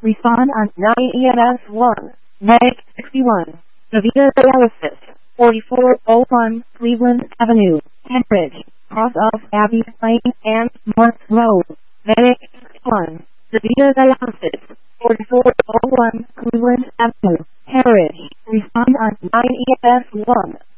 Respond on 9EMS1. Medic 61. Davida Dialysis. 4401 Cleveland Avenue, Henbridge, cross of Abbey Lane and North Road. Medic 61. Davida Dialysis. 4401 Cleveland Avenue, Henbridge. Respond on 9EMS1.